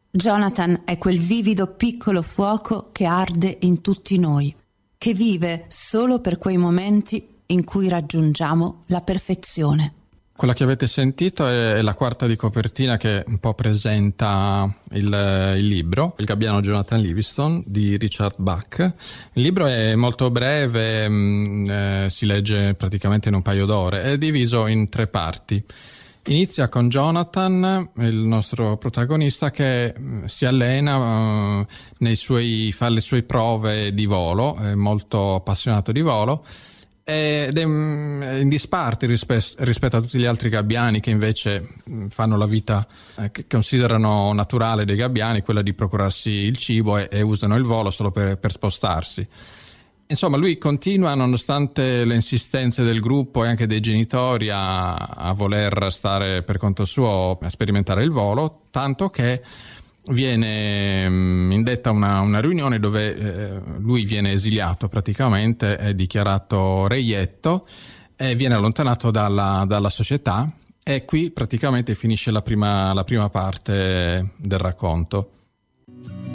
Jonathan è quel vivido piccolo fuoco che arde in tutti noi, che vive solo per quei momenti in cui raggiungiamo la perfezione. Quella che avete sentito è la quarta di copertina che un po' presenta il libro, Il gabbiano Jonathan Livingston di Richard Bach. Il libro è molto breve, si legge praticamente in un paio d'ore, è diviso in 3 parti. Inizia con Jonathan, il nostro protagonista, che si allena, fa le sue prove di volo, è molto appassionato di volo, ed è in disparte rispetto a tutti gli altri gabbiani che invece fanno la vita che considerano naturale dei gabbiani, quella di procurarsi il cibo e usano il volo solo per spostarsi. Insomma, lui continua, nonostante le insistenze del gruppo e anche dei genitori, a voler stare per conto suo a sperimentare il volo, tanto che viene indetta una riunione dove lui viene esiliato praticamente, è dichiarato reietto e viene allontanato dalla società, e qui praticamente finisce la prima parte del racconto.